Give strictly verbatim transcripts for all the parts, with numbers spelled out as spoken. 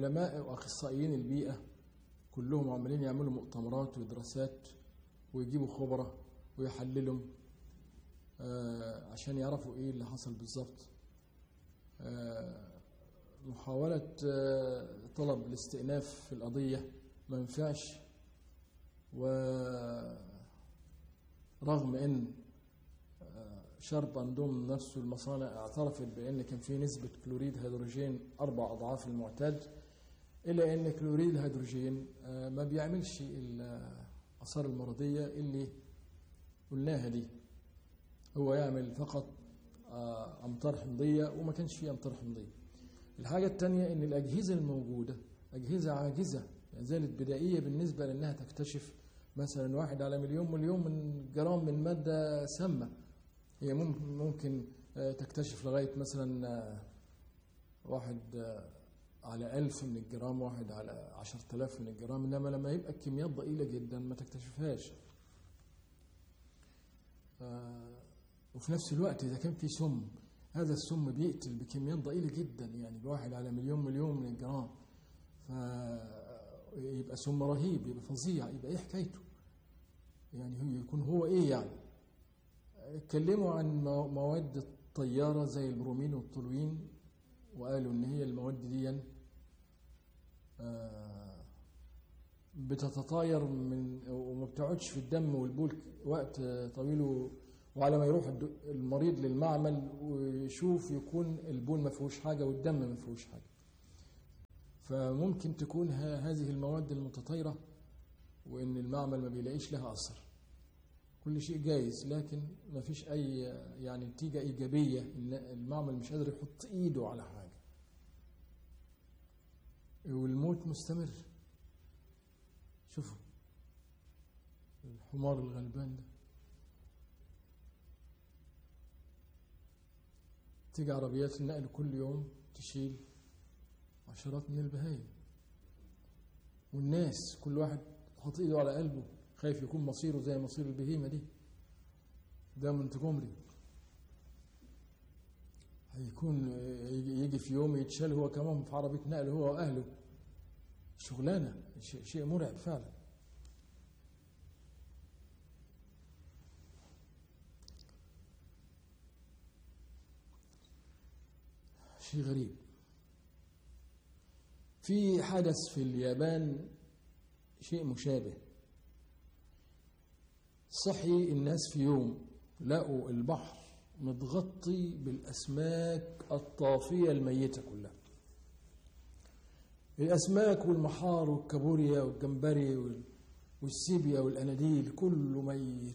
علماء وأخصائيين البيئة كلهم عمالين يعملوا مؤتمرات ودراسات ويجيبوا خبراء ويحللوا عشان يعرفوا إيه اللي حصل بالظبط. محاولة طلب الاستئناف في القضية ما ينفعش، ورغم ان شرب اندوم نفسه المصانع اعترفت بان كان في نسبة كلوريد هيدروجين اربع اضعاف المعتاد، الا ان كلوريد الهيدروجين ما بيعملش الاثار المرضية اللي قلناها دي، هو يعمل فقط امطار حمضية وما كانش فيه امطار حمضية. الحاجة الثانية ان الاجهزة الموجودة اجهزة عاجزة، يعني زالت بدائية بالنسبة لانها تكتشف مثلا واحد على مليون مليون من جرام من مادة سامة. هي ممكن ممكن تكتشف لغاية مثلا واحد على ألف من الجرام، واحد على عشرة آلاف من الجرام، إنما لما يبقى الكميات ضئيلة جدا ما تكتشفهاش. وفي نفس الوقت إذا كان في سم، هذا السم بيقتل بكميات ضئيلة جدا، يعني بواحد على مليون مليون من الجرام، فيبقى سم رهيب، يبقى فظيع، يبقى إيه حكايته؟ يعني هو يكون هو إيه يعني؟ اتكلموا عن مواد الطيارة زي البرومين والتولوين، وقالوا إن هي المواد دي بتتطاير من وما بتقعدش في الدم والبول وقت طويل، وعلى ما يروح المريض للمعمل ويشوف يكون البول ما فيهوش حاجة والدم ما فيهوش حاجة. فممكن تكون هذه المواد المتطايرة وإن المعمل ما بيلاقيش لها أثر. كل شيء جايز، لكن ما فيش أي يعني نتيجة إيجابية إن المعمل مش قادر يحط إيده على حاجة، والموت مستمر. شوفوا الحمار الغلبان ده، تيجي عربيات النقل كل يوم تشيل عشرات من البهايم، والناس كل واحد حاطط ايده على قلبه خايف يكون مصيره زي مصير البهيمة دي. ده منتجمري هيكون يجي في يوم يتشال هو كمان في عربية نقل هو وأهله. شغلانة شيء مرعب فعلا. شيء غريب. في حدث في اليابان شيء مشابه. صحي الناس في يوم لقوا البحر متغطي بالأسماك الطافية الميتة كلها، الأسماك والمحار والكابوريا والجمبري والسيبيا والأناديل كله ميت.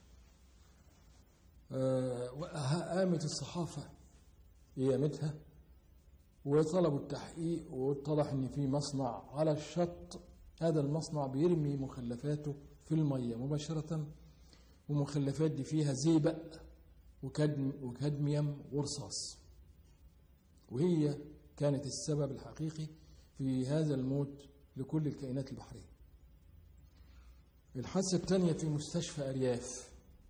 قامت الصحافة قيامتها وطلبوا التحقيق، واتضح ان في مصنع على الشط، هذا المصنع بيرمي مخلفاته في المية مباشرة، ومخلفات دي فيها زئبق وكدم وكادميوم ورصاص، وهي كانت السبب الحقيقي في هذا الموت لكل الكائنات البحرية. الحادثة الثانية في مستشفى أرياف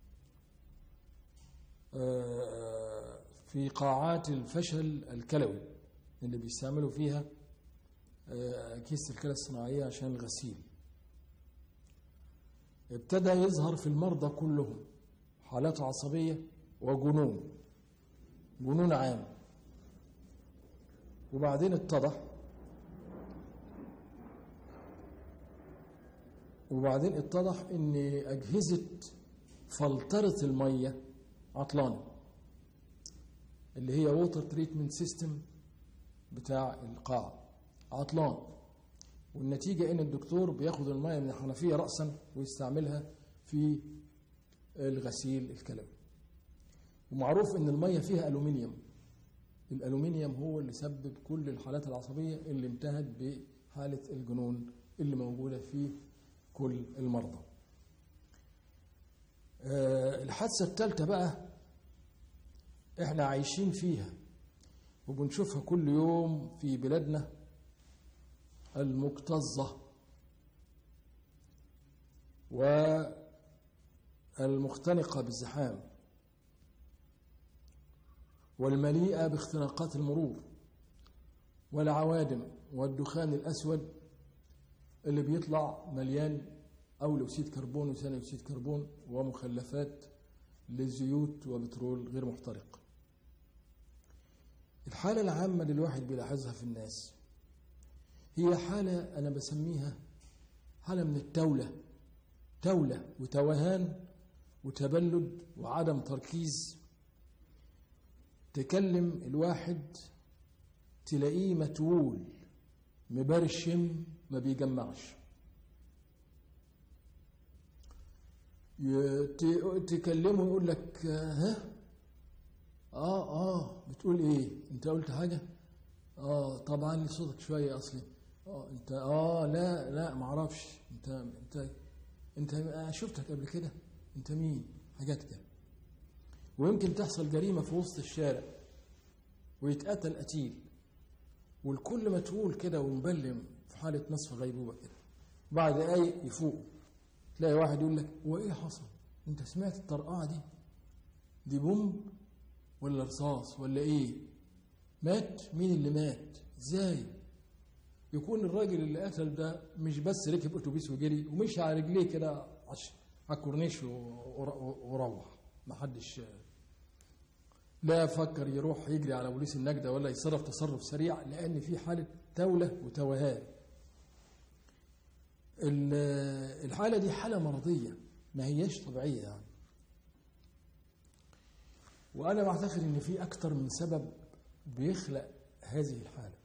في قاعات الفشل الكلوي اللي بيستعملوا فيها كيس الكلى الصناعية عشان الغسيل. ابتدى يظهر في المرضى كلهم حالات عصبية وجنون، جنون عام. وبعدين اتضح وبعدين اتضح ان اجهزة فلترة المية عطلانة، اللي هي ووتر تريتمنت سيستم بتاع القاعة عطلان، والنتيجة ان الدكتور بياخد المية من الحنفية رأسا ويستعملها في الغسيل الكلوي. ومعروف ان المية فيها ألومنيوم، الألومنيوم هو اللي سبب كل الحالات العصبية اللي انتهت بحالة الجنون اللي موجودة في كل المرضى. الحادثة الثالثة بقى احنا عايشين فيها وبنشوفها كل يوم في بلادنا المكتظة والمختنقة بالزحام والمليئة باختناقات المرور والعوادم والدخان الأسود اللي بيطلع مليان أول أكسيد كربون وثاني أكسيد كربون ومخلفات للزيوت وبترول غير محترق. الحالة العامة اللي الواحد بيلاحظها في الناس هي حالة أنا بسميها حالة من التولة، تولة وتوهان وتبلد وعدم تركيز. تكلم الواحد تلاقيه متول مبرشم ما بيجمعش، تكلمه يقول لك ها اه اه بتقول ايه؟ انت قلت حاجه؟ اه طبعا صوتك شويه اصلي. اه انت اه لا لا ما اعرفش. انت انت انت شفتك قبل كده؟ انت مين؟ حاجات كده. ويمكن تحصل جريمه في وسط الشارع ويتقتل قتيل والكل متقول كده ومبلم في حاله نصف غيبوبه كده. بعد دقايق يفوق تلاقي واحد يقول لك هو ايه حصل؟ انت سمعت الطرقعه دي؟ دي بومب ولا رصاص ولا ايه؟ مات؟ مين اللي مات؟ ازاي؟ يكون الراجل اللي قتل ده مش بس ركب اتوبيس وجري ومشي على رجليه كده على الكورنيش وروح، ما حدش لا فكر يروح يجري على بوليس النجدة ولا يتصرف تصرف سريع، لان في حاله توله وتوهان. الحاله دي حاله مرضيه ما هياش طبيعيه يعني. وأنا بعتقد إن في أكتر من سبب بيخلق هذه الحالة.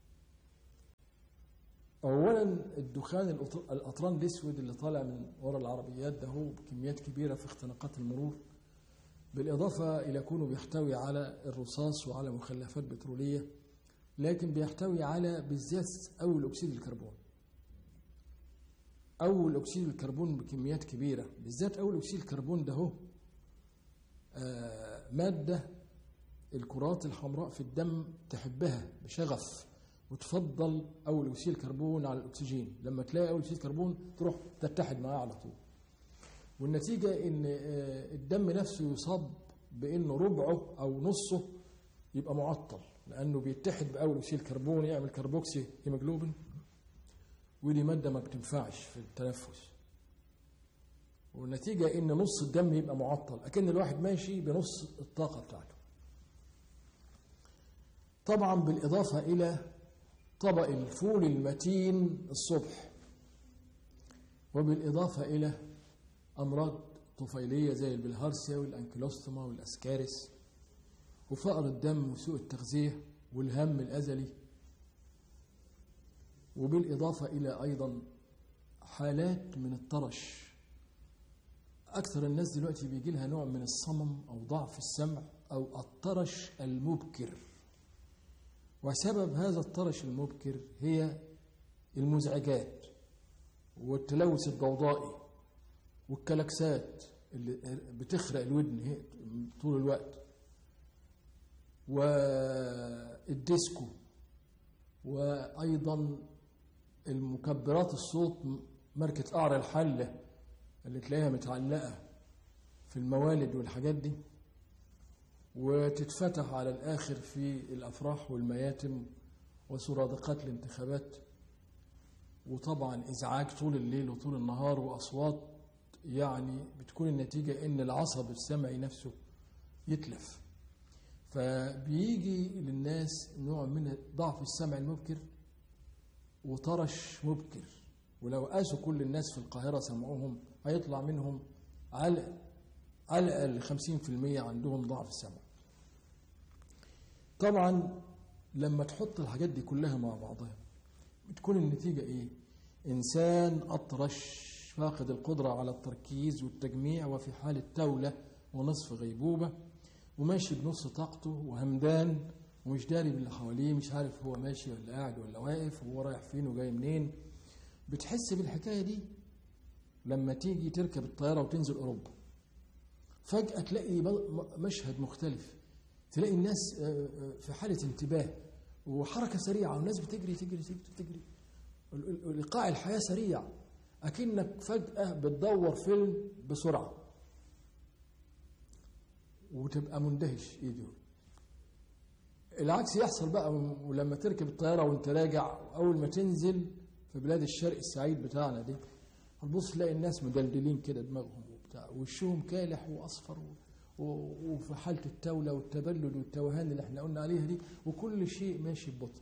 أولاً الدخان الأطران الأسود اللي طالع من وراء العربيات ده هو بكميات كبيرة في اختناقات المرور، بالإضافة إلى كونه بيحتوي على الرصاص وعلى مخلفات بترولية، لكن بيحتوي على بالذات أول أكسيد الكربون. أول أكسيد الكربون بكميات كبيرة، بالذات أول أكسيد الكربون ده هو آه مادة الكرات الحمراء في الدم تحبها بشغف وتفضل أول أكسيد الكربون على الأكسجين. لما تلاقي أول أكسيد الكربون تروح تتحد معاه على طول، والنتيجة إن الدم نفسه يصاب بإنه ربعه أو نصه يبقى معطل، لأنه بيتحد بأول أكسيد الكربون يعمل كربوكسي هيموجلوبين، ودي مادة ما بتنفعش في التنفس. والنتيجة إن نص الدم يبقى معطل، أكن الواحد ماشي بنص الطاقة بتاعته. طبعا بالإضافة إلى طبق الفول المتين الصبح، وبالإضافة إلى أمراض طفيلية زي البلهارسيا والأنكيلوستوما والأسكارس وفقر الدم وسوء التغذية والهم الأزلي، وبالإضافة إلى أيضا حالات من الطرش. أكثر الناس دلوقتي بيجي لها نوع من الصمم أو ضعف السمع أو الطرش المبكر، وسبب هذا الطرش المبكر هي المزعجات والتلوث الضوضائي والكلاكسات اللي بتخرق الودن طول الوقت، والديسكو، وأيضا المكبرات الصوت ماركة قعر الحلة اللي تلاقيها متعلقة في الموالد والحاجات دي، وتتفتح على الآخر في الأفراح والمياتم وسرادقات الانتخابات، وطبعا إزعاج طول الليل وطول النهار وأصوات يعني بتكون النتيجة إن العصب السمعي نفسه يتلف. فبيجي للناس نوع من ضعف السمع المبكر وطرش مبكر، ولو قاسوا كل الناس في القاهرة سمعوهم هيطلع منهم على على الأقل خمسين في المية عندهم ضعف السمع. طبعا لما تحط الحاجات دي كلها مع بعضها بتكون النتيجة إيه؟ إنسان أطرش فاقد القدرة على التركيز والتجميع وفي حالة تولة ونصف غيبوبة، وماشي بنص طاقته وهمدان ومش داري باللي حواليه، مش عارف هو ماشي ولا قاعد ولا واقف وهو رايح فين وجاي منين. بتحس بالحكاية دي لما تيجي تركب الطيارة وتنزل أوروبا، فجأة تلاقي مشهد مختلف، تلاقي الناس في حالة انتباه وحركة سريعة والناس بتجري تجري تجري تجري، إيقاع الحياة سريع، أكنك فجأة بتدور فيلم بسرعة وتبقى مندهش. إيه دول؟ العكس يحصل بقى، ولما تركب الطيارة وانت راجع أول ما تنزل في بلاد الشرق السعيد بتاعنا دي، هتبص تلاقي الناس مدلدلين كده دماغهم وبتاع، وشهم كالح وأصفر وفي حالة التولة والتبلد والتوهان اللي احنا قلنا عليها دي، وكل شيء ماشي ببطء،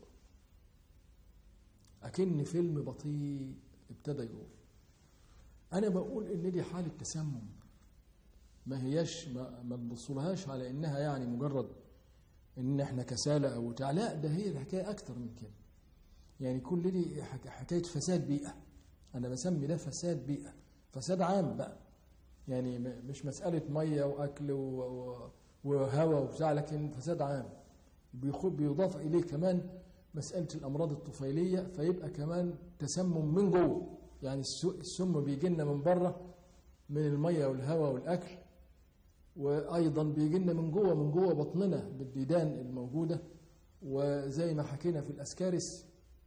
أكن فيلم بطيء ابتدى يقول. أنا بقول إن دي حالة تسمم، ما هياش ما, ما تبصلهاش على إنها يعني مجرد إن إحنا كسالة أو بتاع، لا، ده هي الحكاية أكتر من كده. يعني كل دي حكاية فساد بيئة، أنا بسمي ده فساد بيئة، فساد عام بقى، يعني مش مسألة مية وأكل وهواء وبتاع، لكن فساد عام بيضاف إليه كمان مسألة الأمراض الطفيلية، فيبقى كمان تسمم من جوه. يعني السم بيجي لنا من بره من المية والهواء والأكل، وأيضا بيجي لنا من جوه من جوه بطننا بالديدان الموجودة، وزي ما حكينا في الأسكارس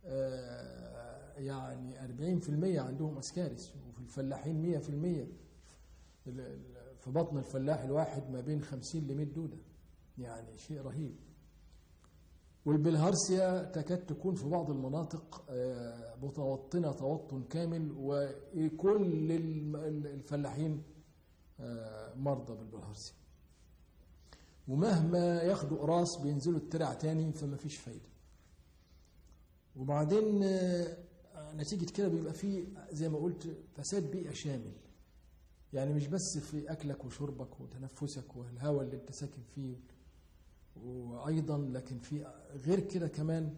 يعني أربعين في المية عندهم أسكارس، وفي الفلاحين مية في المية، في بطن الفلاح الواحد ما بين خمسين لمية دودة، يعني شيء رهيب. والبلهارسيا تكاد تكون في بعض المناطق متوطنة توطن كامل، وكل الفلاحين مرضى بالبلهارسيا، ومهما ياخدوا قراص بينزلوا الترع تاني، فما فيش فايدة. وبعدين نتيجة كده بيبقى فيه زي ما قلت فساد بيئة شامل، يعني مش بس في أكلك وشربك وتنفسك والهواء اللي انت ساكن فيه وأيضا، لكن في غير كده كمان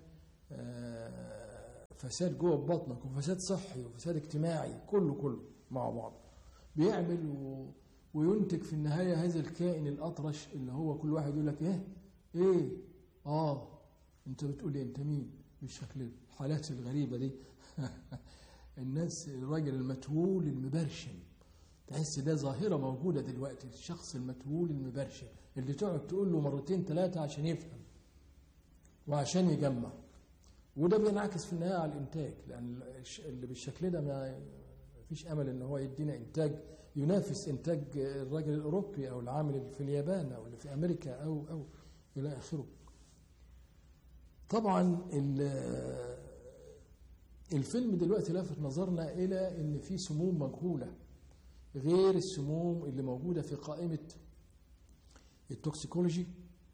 فساد جوه بطنك، وفساد صحي وفساد اجتماعي، كله كله مع بعض بيعمل وينتج في النهاية هذا الكائن الأطرش اللي هو كل واحد يقول لك ايه ايه اه انت بتقول ايه، انت مين، مش شكل الحالات الغريبة دي الناس، الراجل المتهول المبرشم، تحس ده ظاهرة موجودة دلوقتي، الشخص المتهول المبرشم اللي تقعد تقول له مرتين ثلاثة عشان يفهم وعشان يجمع، وده بينعكس في النهاية على الإنتاج، لأن اللي بالشكل ده ما فيش أمل إن هو يدينا إنتاج ينافس إنتاج الراجل الأوروبي أو العامل اللي في اليابان أو اللي في أمريكا أو أو إلى آخره. طبعا الفيلم دلوقتي لافت نظرنا إلى إن في سموم مجهولة غير السموم اللي موجودة في قائمة التوكسيكولوجي،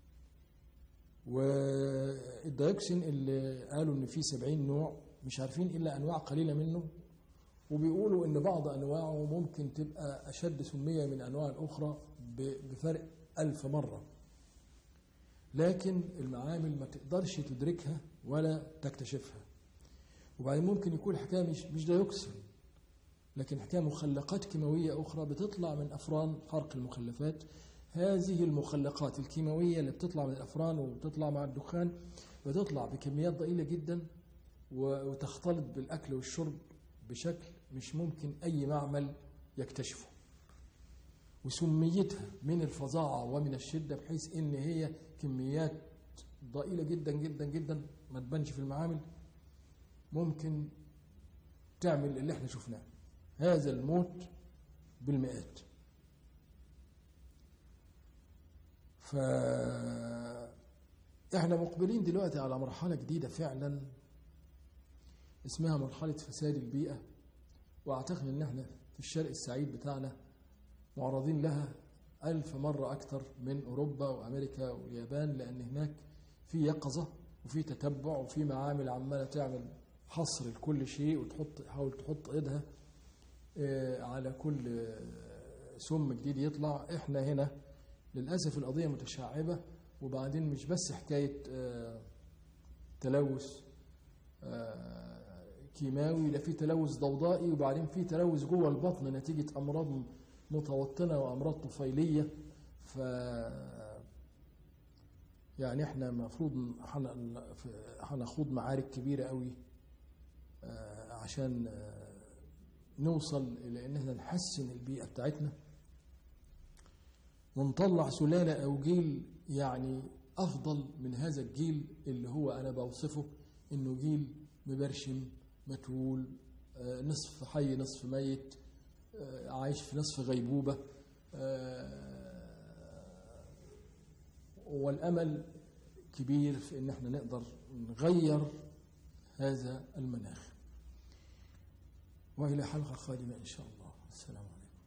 والديوكسين اللي قالوا إن فيه سبعين نوع، مش عارفين إلا أنواع قليلة منه، وبيقولوا إن بعض أنواعه ممكن تبقى أشد سمية من أنواع الأخرى بفرق ألف مرة، لكن المعامل ما تقدرش تدركها ولا تكتشفها. وبعدين ممكن يكون الحكاية مش مش ديوكسين، لكن حكاية مخلقات كيماوية أخرى بتطلع من أفران حرق المخلفات. هذه المخلقات الكيماوية اللي بتطلع من الأفران وبتطلع مع الدخان بتطلع بكميات ضئيلة جدا وتختلط بالأكل والشرب بشكل مش ممكن أي معمل يكتشفه، وسميتها من الفظاعة ومن الشدة بحيث إن هي كميات ضئيلة جدا جدا جدا ما تبانش في المعامل، ممكن تعمل اللي احنا شفناه، هذا الموت بالمئات. فإحنا مقبلين دلوقتي على مرحلة جديدة فعلا اسمها مرحلة فساد البيئة، وأعتقد إن احنا في الشرق السعيد بتاعنا معرضين لها ألف مرة أكثر من أوروبا وأمريكا واليابان، لأن هناك في يقظة وفي تتبع وفي معامل عمالة تعمل حصر لكل شيء وتحط تحاول تحط إيدها على كل سم جديد يطلع. إحنا هنا للأسف القضية متشعبة، وبعدين مش بس حكاية تلوث كيماوي، لا في تلوث ضوضائي، وبعدين في تلوث جوه البطن نتيجة أمراض متوطنة وأمراض طفيلية. ف يعني احنا المفروض هنخوض معارك كبيرة قوي عشان نوصل إلى إن احنا نحسن البيئة بتاعتنا ونطلع سلالة أو جيل يعني أفضل من هذا الجيل اللي هو أنا بوصفه إنه جيل مبرشم متهول، نصف حي نصف ميت، عايش في نصف غيبوبة، والأمل كبير في ان احنا نقدر نغير هذا المناخ. والى حلقة قادمة ان شاء الله. السلام عليكم.